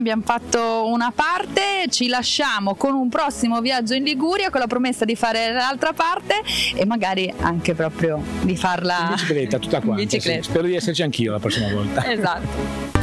Abbiamo fatto una parte, ci lasciamo con un prossimo viaggio in Liguria con la promessa di fare l'altra parte e magari anche proprio di farla in bicicletta tutta quanta. in bicicletta. Sì. Spero di esserci anch'io la prossima volta. Esatto.